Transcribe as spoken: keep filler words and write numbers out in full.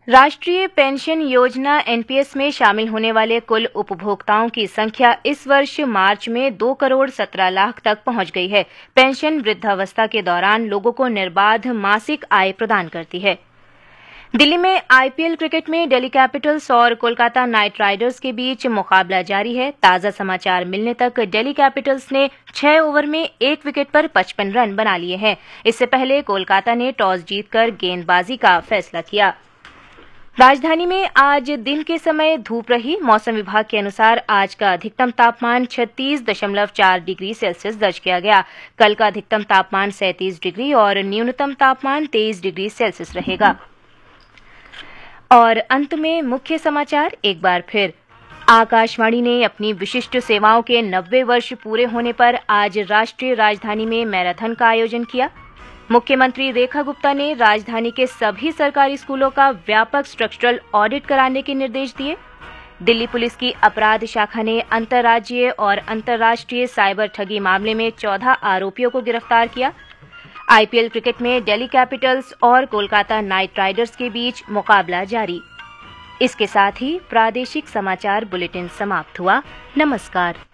राष्ट्रीय पेंशन योजना N P S में शामिल होने वाले कुल उपभोक्ताओं की संख्या इस वर्ष मार्च में दो करोड़ सत्रह लाख तक पहुंच गई है। पेंशन वृद्धावस्था के दौरान लोगों को निर्बाध मासिक आय प्रदान करती है। दिल्ली में आई पी एल क्रिकेट में दिल्ली कैपिटल्स और कोलकाता नाइट राइडर्स के बीच मुकाबला जारी है। ताजा समाचार मिलने तक दिल्ली कैपिटल्स ने छह ओवर में एक विकेट पर पचपन रन बना लिए हैं। इससे पहले कोलकाता ने टॉस जीतकर गेंदबाजी का फैसला किया। राजधानी में आज दिन के समय धूप रही। मौसम विभाग के अनुसार आज का अधिकतम तापमान छत्तीस दशमलव चार डिग्री सेल्सियस दर्ज किया गया। कल का अधिकतम तापमान सैंतीस डिग्री और न्यूनतम तापमान तेईस डिग्री सेल्सियस रहेगा। और अंत में मुख्य समाचार एक बार फिर। आकाशवाणी ने अपनी विशिष्ट सेवाओं के नब्बे वर्ष पूरे होने पर आज राष्ट्रीय राजधानी में मैराथन का आयोजन किया। मुख्यमंत्री रेखा गुप्ता ने राजधानी के सभी सरकारी स्कूलों का व्यापक स्ट्रक्चरल ऑडिट कराने के निर्देश दिए। दिल्ली पुलिस की अपराध शाखा ने अंतर्राज्यीय और अंतर्राष्ट्रीय साइबर ठगी मामले में चौदह आरोपियों को गिरफ्तार किया। आई पी एल क्रिकेट में दिल्ली कैपिटल्स और कोलकाता नाइट राइडर्स के बीच मुकाबला जारी। इसके साथ ही प्रादेशिक समाचार बुलेटिन समाप्त हुआ। नमस्कार।